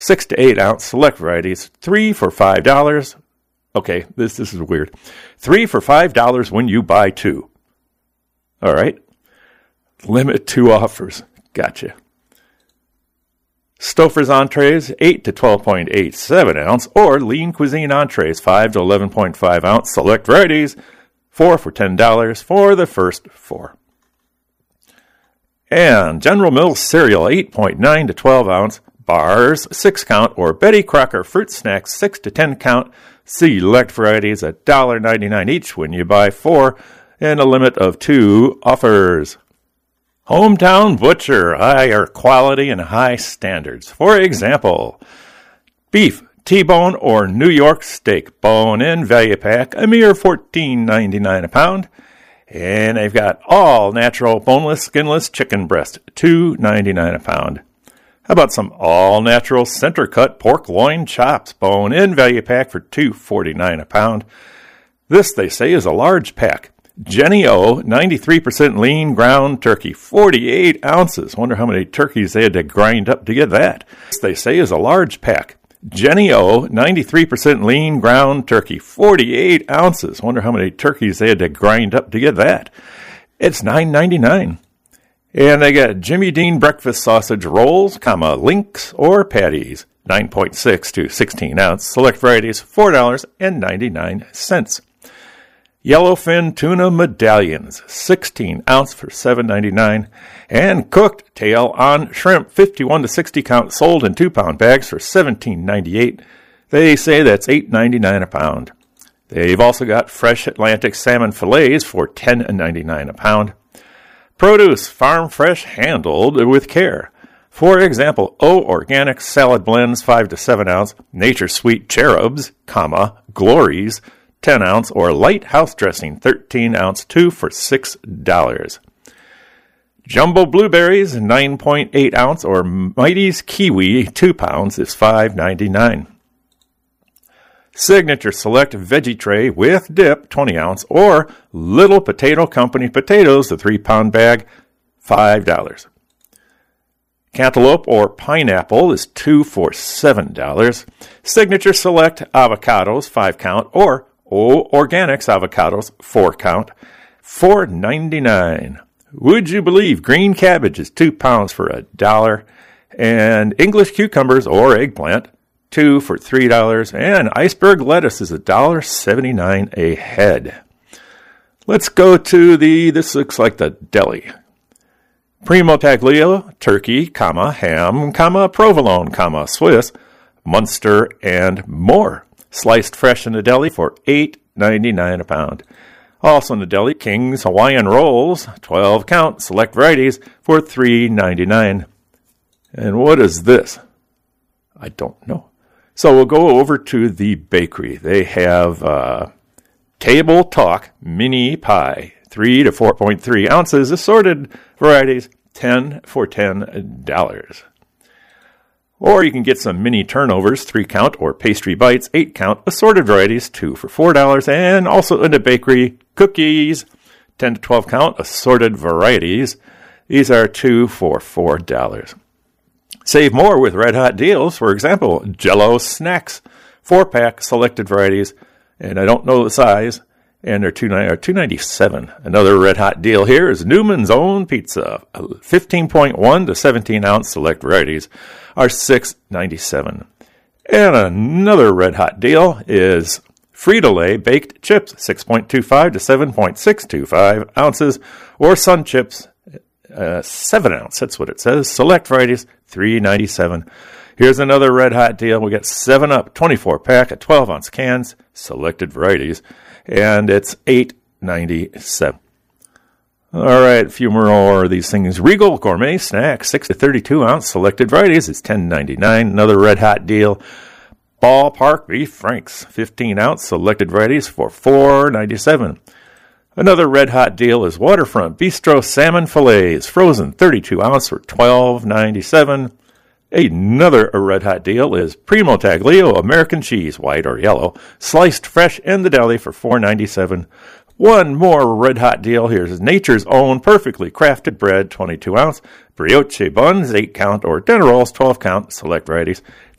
6 to 8 ounce select varieties, 3 for $5. Okay, this is weird. 3 for $5 when you buy 2. All right. Limit 2 offers. Gotcha. Stouffer's entrees, 8 to 12.87 ounce, or lean cuisine entrees, 5 to 11.5 ounce select varieties, 4 for $10 for the first 4. And General Mills cereal, 8.9 to 12 ounce, bars, 6 count, or Betty Crocker fruit snacks, 6 to 10 count, select varieties, $1.99 each when you buy 4, and a limit of 2 offers. Hometown Butcher, higher quality and high standards. For example, beef, T-bone, or New York steak, bone-in value pack, a mere $14.99 a pound. And they've got all natural, boneless, skinless chicken breast, $2.99 a pound. How about some all-natural center-cut pork loin chops, bone-in value pack for $2.49 a pound. This, they say, is a large pack. Jenny O, 93% lean ground turkey, 48 ounces. Wonder how many turkeys they had to grind up to get that. This, they say, is a large pack. Jenny O, 93% lean ground turkey, 48 ounces. Wonder how many turkeys they had to grind up to get that. It's $9.99. And they got Jimmy Dean breakfast sausage rolls, links or patties, 9.6 to 16 ounce. Select varieties, $4.99. Yellowfin tuna medallions, 16 ounce for $7.99, and cooked tail on shrimp, 51 to 60 count, sold in 2-pound bags for $17.98. They say that's $8.99 a pound. They've also got fresh Atlantic salmon fillets for $10.99 a pound. Produce, farm fresh, handled with care. For example, O Organic salad blends, 5 to 7 ounce, Nature Sweet cherubs, glories, 10 ounce, or light house dressing, 13 ounce, 2 for $6. Jumbo blueberries, 9.8 ounce, or Mighty's kiwi, 2 pounds, is $5.99. Signature Select Veggie Tray with dip, 20 ounce, or Little Potato Company potatoes, the 3-pound bag, $5. Cantaloupe or pineapple is 2 for $7. Signature Select avocados, 5 count, or O Organics avocados, 4 count, $4.99. Would you believe green cabbage is 2 pounds for $1, and English cucumbers or eggplant, 2 for $3, and iceberg lettuce is $1.79 a head. Let's go to this looks like the deli. Primo Taglio, turkey, ham, provolone, Swiss, Munster, and more. Sliced fresh in the deli for $8.99 a pound. Also in the deli, King's Hawaiian Rolls, 12 count, select varieties for $3.99. And what is this? I don't know. So we'll go over to the bakery. They have Table Talk Mini Pie, 3 to 4.3 ounces, assorted varieties, 10 for $10. Or you can get some mini turnovers, 3 count, or pastry bites, 8 count, assorted varieties, 2 for $4. And also in the bakery, cookies, 10 to 12 count, assorted varieties. These are 2 for $4. Save more with red hot deals. For example, Jell-O snacks, 4-pack, selected varieties, and I don't know the size, and they're $2.97. Another red hot deal here is Newman's Own Pizza, 15.1 to 17 ounce, select varieties are $6.97. And another red hot deal is Frito-Lay baked chips, 6.25 to 7.625 ounces, or Sun Chips, 7 ounce. That's what it says. Select varieties, $3.97. Here's another red hot deal. We got 7-Up 24-pack at 12 ounce cans, selected varieties, and it's $8.97. All right, a few more of these things. Regal Gourmet Snacks, 6 to 32 ounce, selected varieties, is $10.99. Another red hot deal. Ballpark Beef Franks, 15 ounce, selected varieties for $4.97. Another red hot deal is Waterfront Bistro Salmon Fillets, frozen 32 ounce for $12.97. Another red hot deal is Primo Taglio American Cheese, white or yellow, sliced fresh in the deli for $4.97. One more red hot deal. Here's Nature's Own perfectly crafted bread, 22 ounce, brioche buns, 8 count, or dinner rolls, 12 count, select varieties,